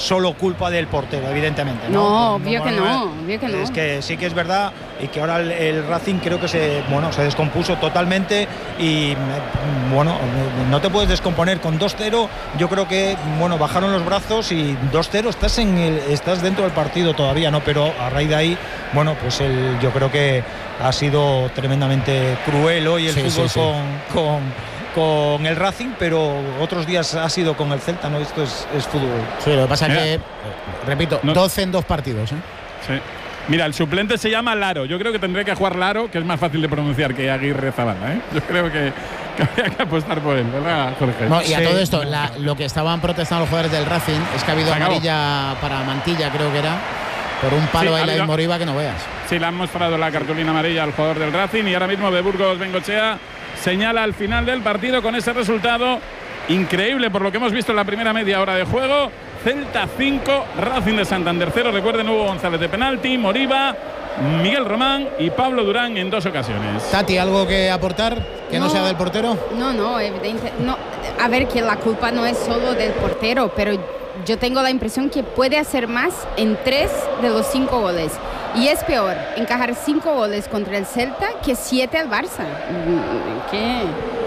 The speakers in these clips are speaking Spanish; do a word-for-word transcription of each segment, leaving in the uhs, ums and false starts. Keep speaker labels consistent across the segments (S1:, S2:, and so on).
S1: solo culpa del portero, evidentemente.
S2: No,
S1: no,
S2: obvio
S1: no,
S2: que
S1: no,
S2: no, obvio que no.
S1: Es que sí que es verdad y que ahora el, el Racing creo que se, bueno, se descompuso totalmente y bueno, no te puedes descomponer con dos cero. Yo creo que bueno, bajaron los brazos y dos cero estás en el, estás dentro del partido todavía, ¿no? Pero a raíz de ahí, bueno, pues el, yo creo que ha sido tremendamente cruel hoy el
S3: sí,
S1: fútbol
S3: sí, sí.
S1: con, con, con el Racing, pero otros días ha sido con el Celta, ¿no? Esto es, es fútbol.
S3: Sí, lo que pasa
S4: Mira,
S3: es que, repito,
S4: no,
S3: doce en dos partidos, ¿eh?
S4: Sí. Mira, el suplente se llama Laro. Yo creo que tendría que jugar Laro, que es más fácil de pronunciar que Aguirre Zabala, ¿eh? Yo creo que, que habría que apostar por él, ¿verdad, Jorge?
S3: No, y a
S1: Sí.
S3: todo esto, la, lo que estaban protestando los jugadores del Racing es que ha habido
S4: Se acabó.
S3: amarilla para Mantilla, creo que era, por un palo
S4: Sí,
S3: ahí
S4: ha
S3: la
S4: habido-
S3: Moriba que no veas.
S4: Sí, le han mostrado la cartulina amarilla al jugador del Racing y ahora mismo de Burgos Bengochea señala al final del partido con ese resultado increíble por lo que hemos visto en la primera media hora de juego. Celta cinco, Racing de Santander cero. Recuerden, Hugo González de penalti, Moriba, Miguel Román y Pablo Durán en dos ocasiones.
S3: Tati, ¿algo que aportar que no,
S2: No.
S3: sea del portero?
S2: No, no, evidente. No, a ver, que la culpa no es solo del portero, pero yo tengo la impresión que puede hacer más en tres de los cinco goles. Y es peor encajar cinco goles contra el Celta que siete al Barça. ¿Qué?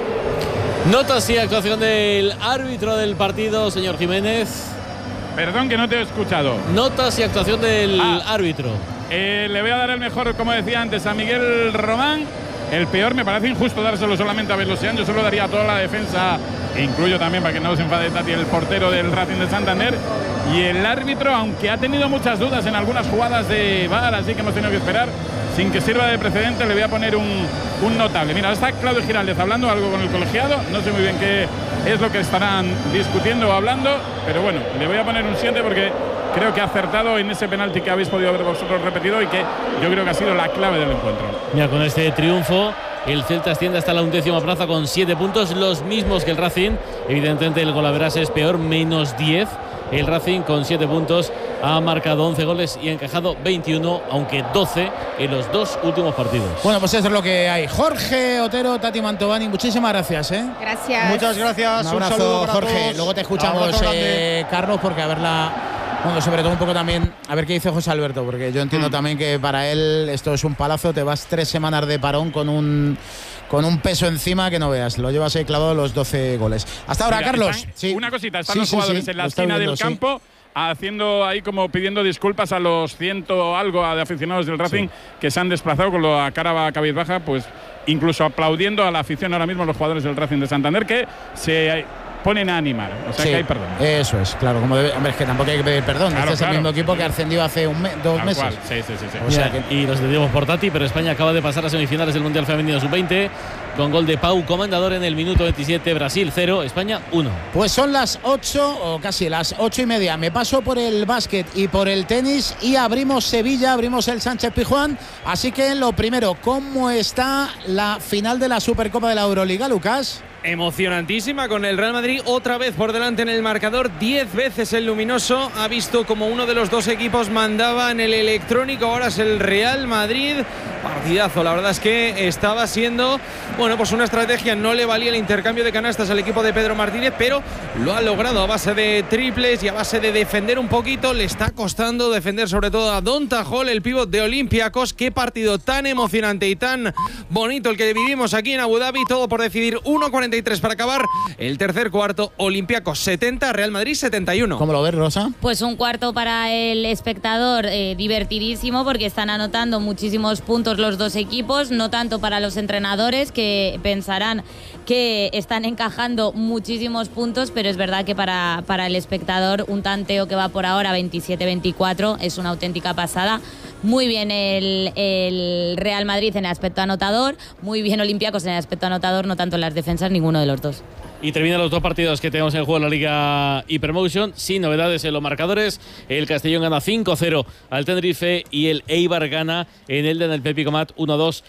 S5: Notas y actuación del árbitro del partido, señor Jiménez.
S4: Perdón que no te he escuchado.
S5: Notas y actuación del
S4: Ah.
S5: árbitro.
S4: Eh, le voy a dar el mejor, como decía antes, a Miguel Román. El peor me parece injusto dárselo solamente a Belosian. Yo solo daría a toda la defensa, e incluyo también, para que no se enfade Tati, el portero del Racing de Santander. Y el árbitro, aunque ha tenido muchas dudas en algunas jugadas de V A R, así que hemos tenido que esperar, sin que sirva de precedente, le voy a poner un, un notable. Mira, está Claudio Giraldez hablando algo con el colegiado. No sé muy bien qué es lo que estarán discutiendo o hablando, pero bueno, le voy a poner un siete porque creo que ha acertado en ese penalti que habéis podido ver vosotros repetido y que yo creo que ha sido la clave del encuentro.
S5: Mira, con este triunfo el Celta asciende hasta la undécima plaza con siete puntos, los mismos que el Racing. Evidentemente el golaveras es peor, menos diez. El Racing con siete puntos ha marcado once goles y ha encajado veintiuno, aunque doce en los dos últimos partidos.
S3: Bueno, pues eso es lo que hay. Jorge Otero, Tati Mantovani, muchísimas gracias, ¿eh?
S2: Gracias.
S1: Muchas gracias.
S3: Un abrazo,
S1: saludo para
S3: Jorge.
S1: todos.
S3: Luego te escuchamos,
S1: Abrazo grande.
S3: eh, Carlos, porque a ver la. Bueno, sobre todo un poco también, a ver qué dice José Alberto, porque yo entiendo
S4: Mm.
S3: también que para él esto es un palazo, te vas tres semanas de parón con un con un peso encima que no veas, lo llevas ahí clavado los doce goles. Hasta ahora,
S4: Mira,
S3: Carlos.
S4: están-
S3: Sí.
S4: Una cosita, están
S3: Sí,
S4: los
S3: sí,
S4: jugadores
S3: sí,
S4: en la
S3: lo estoy
S4: esquina
S3: viendo,
S4: del
S3: sí.
S4: campo haciendo ahí como pidiendo disculpas a los ciento algo de aficionados del Racing
S3: Sí.
S4: que se han desplazado con la cara cabizbaja, pues incluso aplaudiendo a la afición ahora mismo, los jugadores del Racing de Santander que se ponen a animar, o sea
S3: Sí,
S4: que hay perdón.
S3: eso es, claro, como debe, hombre, es que tampoco hay que pedir perdón.
S4: Claro,
S3: este es el
S4: claro.
S3: mismo equipo que ascendió hace un mes, dos
S4: Tal
S3: meses.
S4: cual. Sí, sí, sí, sí.
S3: O sea
S5: Mira,
S3: que-
S5: y los entendemos por Tati, pero España acaba de pasar a semifinales del Mundial Femenino sub veinte con gol de Pau Comandador en el minuto veintisiete. Brasil cero, España uno.
S3: Pues son las ocho o casi las ocho y media. Me paso por el básquet y por el tenis y abrimos Sevilla, abrimos el Sánchez Pizjuán. Así que lo primero, ¿cómo está la final de la Supercopa de la Euroliga, Lucas?
S6: Emocionantísima, con el Real Madrid otra vez por delante en el marcador, diez veces el luminoso, ha visto como uno de los dos equipos mandaba en el electrónico, ahora es el Real Madrid, partidazo, la verdad es que estaba siendo, bueno, pues una estrategia, no le valía el intercambio de canastas al equipo de Pedro Martínez, pero lo ha logrado a base de triples y a base de defender un poquito, le está costando defender sobre todo a Donta Hall, el pívot de Olympiacos. Qué partido tan emocionante y tan bonito el que vivimos aquí en Abu Dhabi, todo por decidir. Uno cuarenta y tres para acabar el tercer cuarto. Olympiacos setenta, Real Madrid setenta y uno.
S3: ¿Cómo lo ves, Rosa?
S7: Pues un cuarto para el espectador eh, divertidísimo, porque están anotando muchísimos puntos los dos equipos, no tanto para los entrenadores, que pensarán que están encajando muchísimos puntos, pero es verdad que para, para el espectador un tanteo que va por ahora veintisiete veinticuatro es una auténtica pasada. Muy bien el, el Real Madrid en el aspecto anotador, muy bien Olympiacos en el aspecto anotador, no tanto en las defensas, ninguno de los dos.
S5: Y terminan los dos partidos que tenemos en juego en la Liga Hypermotion, sin novedades en los marcadores. El Castellón gana cinco cero al Tenerife y el Eibar gana en el en el Pepi Comat uno dos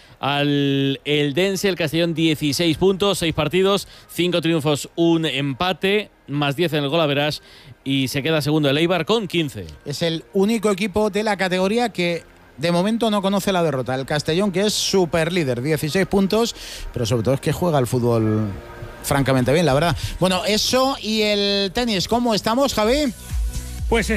S5: al Eldense. El Castellón dieciséis puntos, seis partidos, cinco triunfos, un empate, más diez en el gol average y se queda segundo el Eibar con quince.
S3: Es el único equipo de la categoría que de momento no conoce la derrota. El Castellón, que es super líder, dieciséis puntos, pero sobre todo es que juega al fútbol francamente bien, la verdad. Bueno, eso y el tenis, ¿cómo estamos, Javi?
S8: Pues